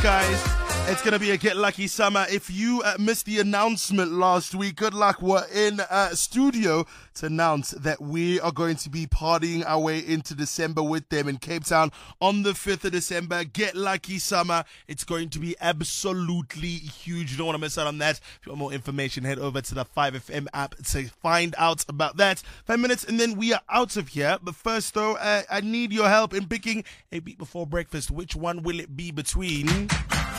guys. It's going to be a Get Lucky summer. If you missed the announcement last week, good luck. We're in studio to announce that we are going to be partying our way into December with them in Cape Town on the 5th of December. Get Lucky summer. It's going to be absolutely huge. You don't want to miss out on that. If you want more information, head over to the 5FM app to find out about that. 5 minutes and then we are out of here. But first, though, I need your help in picking a beat before breakfast. Which one will it be between?